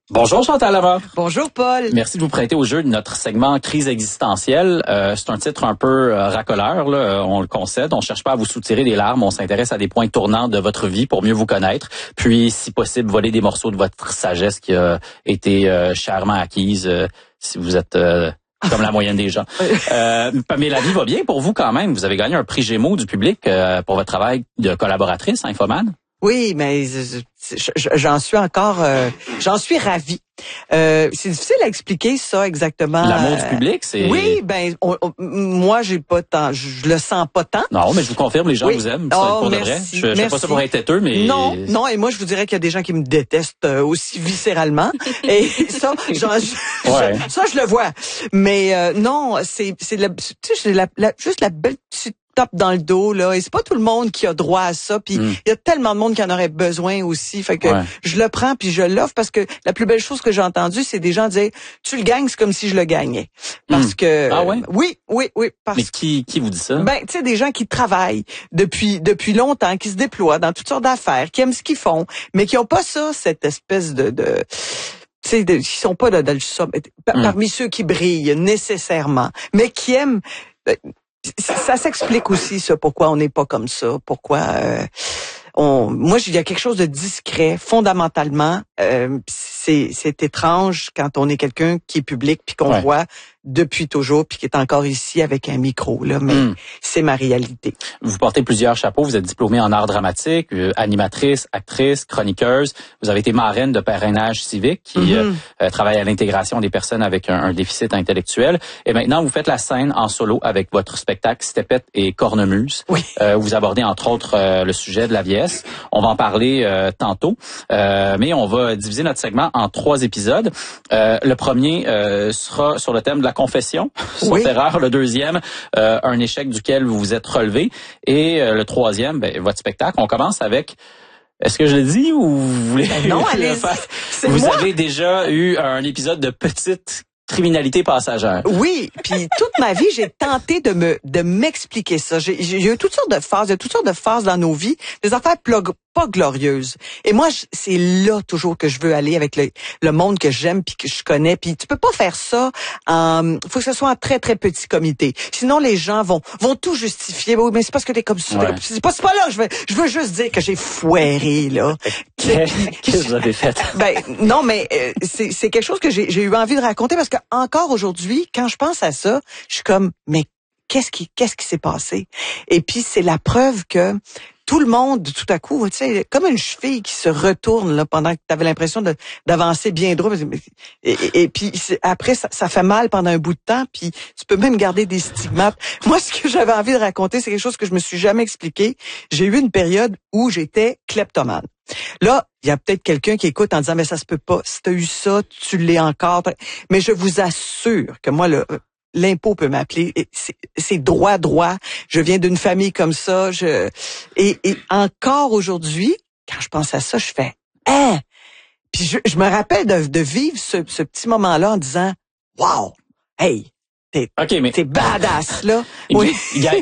Bonjour Chantal Lamar. Bonjour Paul. Merci de vous prêter au jeu de notre segment crise existentielle. C'est un titre un peu racoleur, là, on le concède. On cherche pas à vous soutirer des larmes, on s'intéresse à des points tournants de votre vie pour mieux vous connaître, puis si possible voler des morceaux de votre sagesse qui a été chèrement acquise si vous êtes comme la moyenne des gens. Mais la vie va bien pour vous quand même. Vous avez gagné un prix Gémeaux du public pour votre travail de collaboratrice, Infomane. Oui, mais j'en suis encore, j'en suis ravie. C'est difficile à expliquer ça exactement. L'amour du public, c'est. Oui, moi j'ai pas tant, je le sens pas tant. Non, mais je vous confirme, les gens vous aiment. Pour de vrai. Je fais pas ça pour être têteux, mais. Non, et moi je vous dirais qu'il y a des gens qui me détestent aussi viscéralement. Et ça, ça je le vois. Mais non, c'est juste la belle petite tape dans le dos là, et c'est pas tout le monde qui a droit à ça, puis il y a tellement de monde qui en aurait besoin aussi, fait que je le prends puis je l'offre parce que la plus belle chose que j'ai entendue, c'est des gens dire tu le gagnes, c'est comme si je le gagnais. Parce que oui, parce mais qui vous dit ça? Tu sais, des gens qui travaillent depuis longtemps, qui se déploient dans toutes sortes d'affaires, qui aiment ce qu'ils font, mais qui ont pas ça, cette espèce de tu sais, qui sont pas dans le parmi ceux qui brillent nécessairement, mais qui aiment. Ça s'explique aussi, ça, pourquoi on n'est pas comme ça, pourquoi moi, il y a quelque chose de discret, fondamentalement. C'est étrange quand on est quelqu'un qui est public puis qu'on voit depuis toujours puis qui est encore ici avec un micro là, mais c'est ma réalité. Vous portez plusieurs chapeaux. Vous êtes diplômée en art dramatique, animatrice, actrice, chroniqueuse. Vous avez été marraine de Parrainage civique qui travaille à l'intégration des personnes avec un déficit intellectuel. Et maintenant, vous faites la scène en solo avec votre spectacle Stepette et Cornemuse. Oui. Vous abordez entre autres le sujet de la vieillesse. On va en parler tantôt, mais on va diviser notre segment en 3 épisodes. Le premier sera sur le thème de la confession, sauf erreur. Le deuxième, un échec duquel vous vous êtes relevé. Et le troisième, votre spectacle. On commence avec... Est-ce que je le dis ou vous voulez... non, allez, vous avez déjà eu un épisode de petite criminalité passagère. Oui, puis toute ma vie, j'ai tenté de m'expliquer ça. J'ai eu toutes sortes de phases dans nos vies, des affaires pas glorieuses. Et moi, c'est là toujours que je veux aller avec le monde que j'aime puis que je connais. Puis tu peux pas faire ça faut que ce soit en très très petit comité. Sinon les gens vont tout justifier. Oui, mais c'est parce que t'es comme ça. C'est pas là. Je veux juste dire que j'ai foiré là. Qu'est-ce que vous avez fait? Non, mais c'est quelque chose que j'ai eu envie de raconter parce que encore aujourd'hui, quand je pense à ça, je suis comme mais qu'est-ce qui s'est passé? Et puis c'est la preuve que tout le monde, tout à coup, tu sais, comme une cheville qui se retourne là pendant que tu avais l'impression d'avancer bien droit. Et puis après, ça fait mal pendant un bout de temps, puis tu peux même garder des stigmates. Moi, ce que j'avais envie de raconter, c'est quelque chose que je me suis jamais expliqué. J'ai eu une période où j'étais kleptomane. Là, il y a peut-être quelqu'un qui écoute en disant, mais ça se peut pas. Si tu as eu ça, tu l'es encore. Mais je vous assure que moi, l'impôt peut m'appeler. C'est droit. Je viens d'une famille comme ça. Et encore aujourd'hui, quand je pense à ça, je fais Puis je me rappelle de vivre ce petit moment-là en disant wow, hey, t'es badass là. Oui.